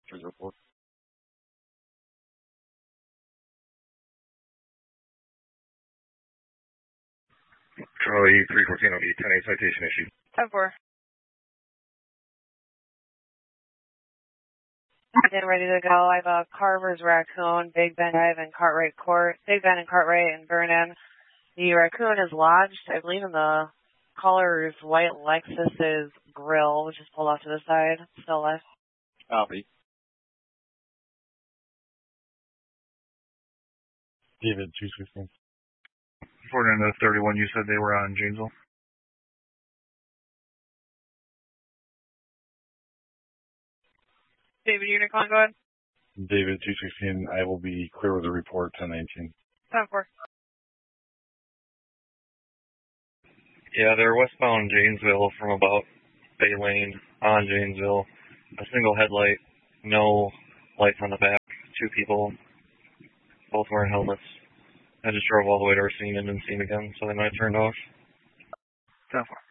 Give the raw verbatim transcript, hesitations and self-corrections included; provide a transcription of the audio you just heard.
Please report. Charlie three fourteen will be ten eight citation issued. ten four. Getting ready to go. I have a Carver's Raccoon, Big Bend Drive, and Cartwright Court. Big Bend and Cartwright and Vernon. The Raccoon is lodged, I believe, in the caller's white Lexus's grill, which is pulled off to the side. Still left. Copy. David two sixteen. According to thirty-one, you said they were on Janesville. David Unicon, go ahead. David two sixteen, I will be clear with the report ten nineteen. ten four. Yeah, they're westbound Janesville from about Bay Lane on Janesville. A single headlight, no lights on the back. Two people, both wearing helmets. I just drove all the way to Racine and didn't see them again, so they might have turned off. ten four.